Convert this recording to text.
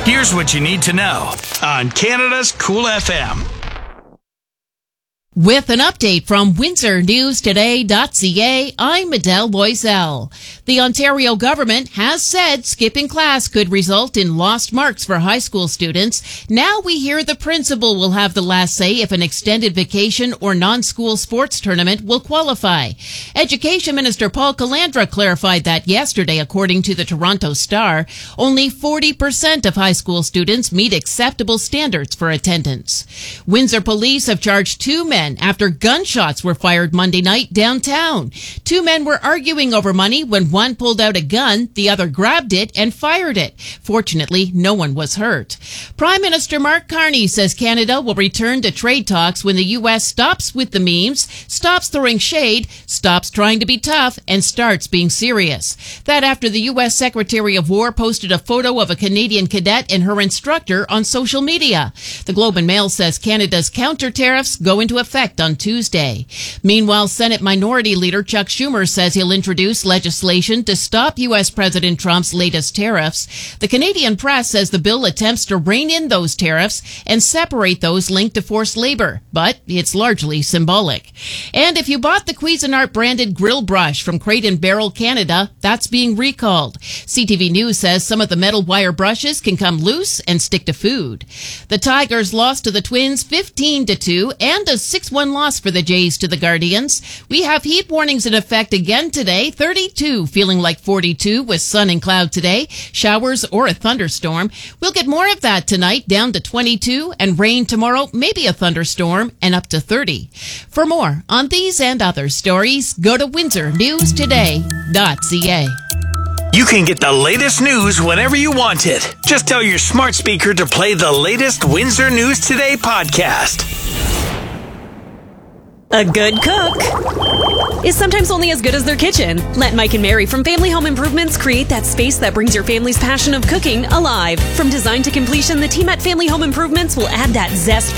Here's what you need to know on Canada's Cool FM. With an update from WindsorNewsToday.ca, I'm Adele Loisel. The Ontario government has said skipping class could result in lost marks for high school students. Now we hear the principal will have the last say if an extended vacation or non-school sports tournament will qualify. Education Minister Paul Calandra clarified that yesterday, according to the Toronto Star. Only 40% of high school students meet acceptable standards for attendance. Windsor police have charged 2 men after gunshots were fired Monday night downtown. 2 men were arguing over money when one pulled out a gun, the other grabbed it and fired it. Fortunately, no one was hurt. Prime Minister Mark Carney says Canada will return to trade talks when the U.S. stops with the memes, stops throwing shade, stops trying to be tough, and starts being serious. That after the U.S. Secretary of War posted a photo of a Canadian cadet and her instructor on social media. The Globe and Mail says Canada's counter tariffs go into effect on Tuesday. Meanwhile, Senate Minority Leader Chuck Schumer says he'll introduce legislation to stop U.S. President Trump's latest tariffs. The Canadian press says the bill attempts to rein in those tariffs and separate those linked to forced labor, but it's largely symbolic. And if you bought the Cuisinart branded grill brush from Crate and Barrel Canada, that's being recalled. CTV News says some of the metal wire brushes can come loose and stick to food. The Tigers lost to the Twins 15-2 and a 6-1 loss for the Jays to the Guardians. We have heat warnings in effect again today. 32 feeling like 42 with sun and cloud today. Showers or a thunderstorm. We'll get more of that tonight, down to 22, and rain tomorrow, maybe a thunderstorm, and up to 30. For more on these and other stories, go to WindsorNewsToday.ca. You can get the latest news whenever you want it. Just tell your smart speaker to play the latest Windsor News Today podcast. A good cook is sometimes only as good as their kitchen. Let Mike and Mary from Family Home Improvements create that space that brings your family's passion of cooking alive. From design to completion, the team at Family Home Improvements will add that zest